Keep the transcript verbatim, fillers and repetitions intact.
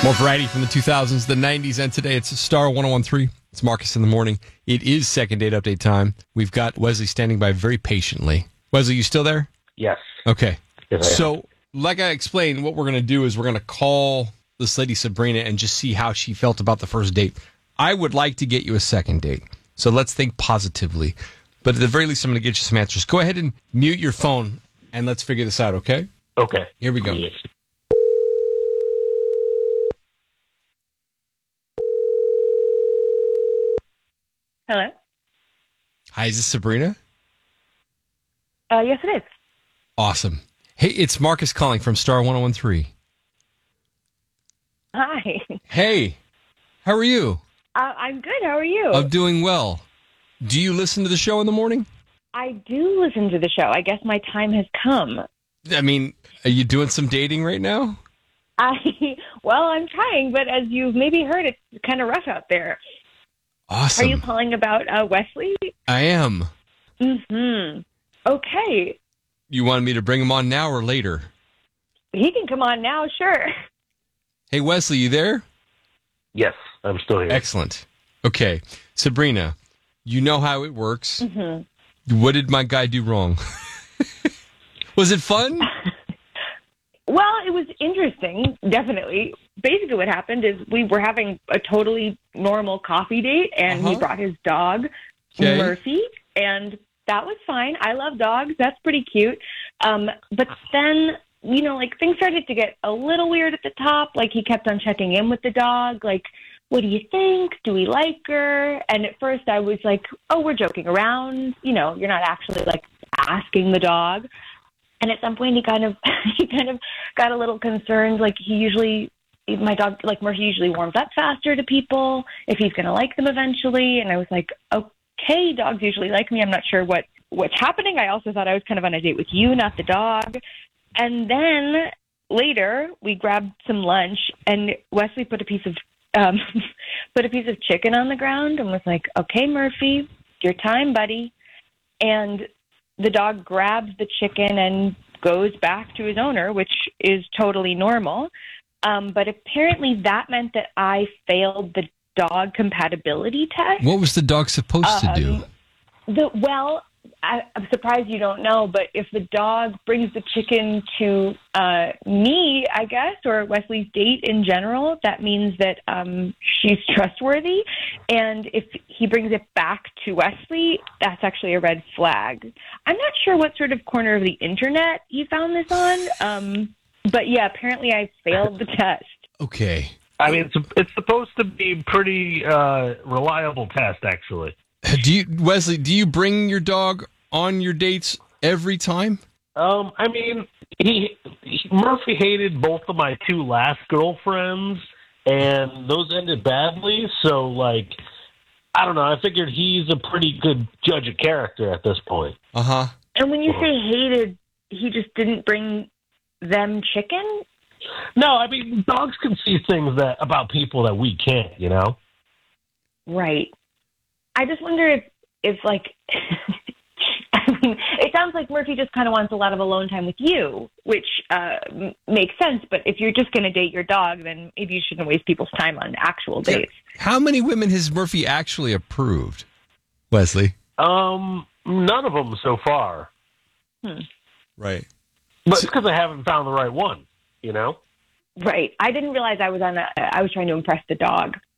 More variety from the two thousands, the nineties, and today it's Star one oh one three. It's Marcus in the morning. It is second date update time. We've got Wesley standing by very patiently. Wesley, you still there? Yes. Okay. Yes, I am. So, like I explained, what we're going to do is we're going to call this lady Sabrina and just see how she felt about the first date. I would like to get you a second date. So let's think positively. But at the very least, I'm going to get you some answers. Go ahead and mute your phone and let's figure this out, okay? Okay. Here we go. Yes. Hello? Hi, is this Sabrina? Uh, yes, it is. Awesome. Hey, it's Marcus calling from Star one oh one three. Hi. Hey, how are you? Uh, I'm good. How are you? I'm doing well. Do you listen to the show in the morning? I do listen to the show. I guess my time has come. I mean, are you doing some dating right now? I well, I'm trying, but as you've maybe heard, it's kind of rough out there. Awesome. Are you calling about uh, Wesley? I am. Mm-hmm. Okay. You wanted me to bring him on now or later? He can come on now, sure. Hey, Wesley, you there? Yes, I'm still here. Excellent. Okay. Sabrina, you know how it works. Mm-hmm. What did my guy do wrong? Was it fun? Well, it was interesting, definitely. Basically what happened is we were having a totally normal coffee date, and Uh-huh. he brought his dog, Okay. Murphy, and that was fine. I love dogs. That's pretty cute. Um, but then, you know, like things started to get a little weird at the top. Like he kept on checking in with the dog, like, what do you think? Do we like her? And at first I was like, oh, we're joking around. You know, you're not actually like asking the dog. And at some point he kind of, he kind of got a little concerned. Like he usually, my dog, like Murphy usually warms up faster to people if he's going to like them eventually. And I was like, okay, dogs usually like me. I'm not sure what, what's happening. I also thought I was kind of on a date with you, not the dog. And then later we grabbed some lunch and Wesley put a piece of, um, put a piece of chicken on the ground and was like, okay, Murphy, your time, buddy. And the dog grabs the chicken and goes back to his owner, which is totally normal. Um, but apparently that meant that I failed the dog compatibility test. What was the dog supposed to do? Um, the, well, I, I'm surprised you don't know, but if the dog brings the chicken to uh, me, I guess, or Wesley's date in general, that means that um, she's trustworthy. And if he brings it back to Wesley, that's actually a red flag. I'm not sure what sort of corner of the internet he found this on, um, but yeah, apparently I failed the test. Okay. I mean, it's, it's supposed to be pretty uh, reliable test, actually. Do you, Wesley, do you bring your dog on your dates every time? Um, I mean, he, he Murphy hated both of my two last girlfriends, and those ended badly. So, like, I don't know. I figured he's a pretty good judge of character at this point. Uh-huh. And when you say hated, he just didn't bring them chicken? No, I mean, dogs can see things that about people that we can't, you know? Right. I just wonder if, if like, I mean, it sounds like Murphy just kind of wants a lot of alone time with you, which uh, m- makes sense. But if you're just going to date your dog, then maybe you shouldn't waste people's time on actual dates. How many women has Murphy actually approved, Wesley? Um, none of them so far. Hmm. Right. But it's because I haven't found the right one, you know? Right. I didn't realize I was on a, I was trying to impress the dog.